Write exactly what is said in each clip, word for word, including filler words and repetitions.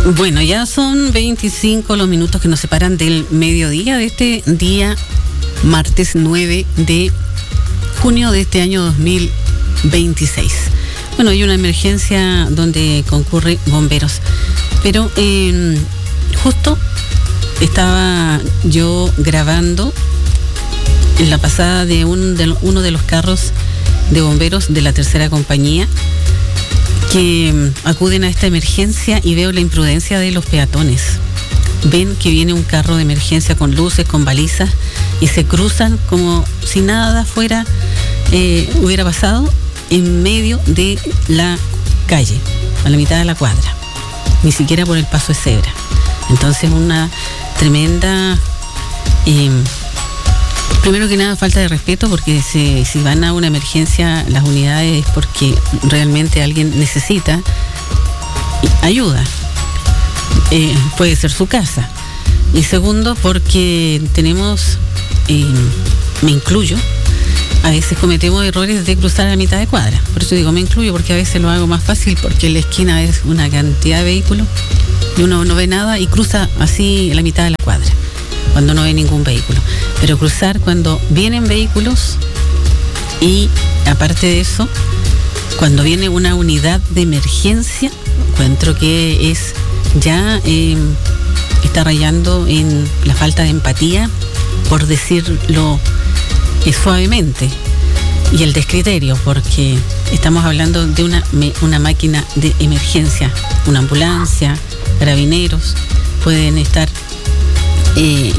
Bueno, ya son veinticinco los minutos que nos separan del mediodía de este día, martes nueve de junio de este año dos mil veintiséis. Bueno, hay una emergencia donde concurre bomberos, pero eh, justo estaba yo grabando en la pasada de, un, de uno de los carros de bomberos de la tercera compañía que acuden a esta emergencia y veo la imprudencia de los peatones. Ven que viene un carro de emergencia con luces, con balizas, y se cruzan como si nada fuera, eh, hubiera pasado en medio de la calle, a la mitad de la cuadra, ni siquiera por el paso de cebra. Entonces una tremenda, eh, primero que nada, falta de respeto, porque si, si van a una emergencia las unidades es porque realmente alguien necesita ayuda. Eh, puede ser su casa. Y segundo, porque tenemos, eh, me incluyo, a veces cometemos errores de cruzar a mitad de cuadra. Por eso digo, me incluyo, porque a veces lo hago más fácil, porque en la esquina es una cantidad de vehículos y uno no ve nada y cruza así a la mitad de la cuadra cuando no ve ningún vehículo. Pero cruzar cuando vienen vehículos, y aparte de eso, cuando viene una unidad de emergencia, encuentro que es ya eh, está rayando en la falta de empatía, por decirlo eh, suavemente, y el descriterio, porque estamos hablando de una, una máquina de emergencia, una ambulancia, carabineros, pueden estar Eh,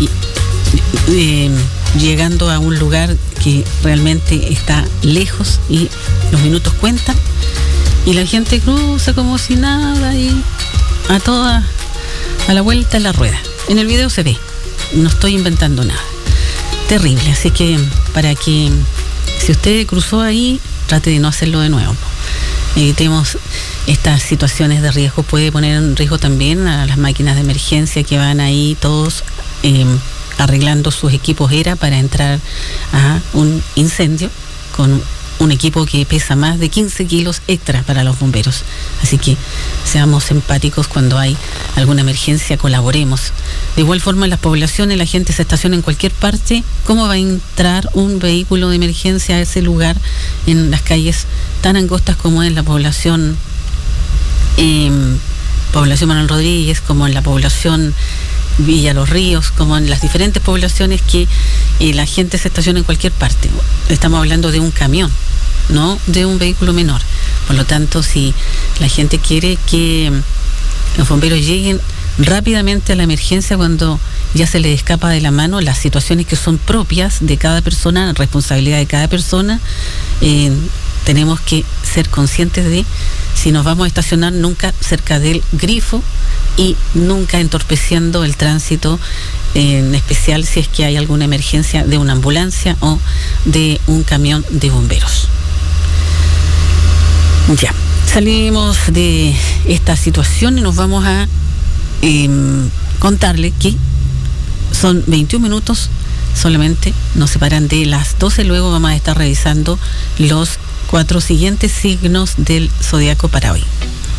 eh, llegando a un lugar que realmente está lejos y los minutos cuentan, y la gente cruza como si nada y a toda a la vuelta en la rueda. En el video se ve, no estoy inventando nada. Terrible, así que para que si usted cruzó ahí, trate de no hacerlo de nuevo. Evitemos estas situaciones de riesgo. Puede poner en riesgo también a las máquinas de emergencia que van ahí todos eh, arreglando sus equipos ERA para entrar a un incendio con un equipo que pesa más de quince kilos extra para los bomberos. Así que seamos empáticos cuando hay alguna emergencia, colaboremos. De igual forma, en las poblaciones la gente se estaciona en cualquier parte. ¿Cómo va a entrar un vehículo de emergencia a ese lugar en las calles tan angostas como en la población eh, población Manuel Rodríguez, como en la población Villa Los Ríos, como en las diferentes poblaciones que eh, la gente se estaciona en cualquier parte? Estamos hablando de un camión, no de un vehículo menor. Por lo tanto, si la gente quiere que los bomberos lleguen rápidamente a la emergencia cuando ya se les escapa de la mano las situaciones que son propias de cada persona, responsabilidad de cada persona, eh, tenemos que ser conscientes de, si nos vamos a estacionar, nunca cerca del grifo y nunca entorpeciendo el tránsito, eh, en especial si es que hay alguna emergencia de una ambulancia o de un camión de bomberos. Ya, salimos de esta situación y nos vamos a eh, contarle que son veintiún minutos solamente, nos separan de las doce. Luego vamos a estar revisando los cuatro siguientes signos del zodiaco para hoy.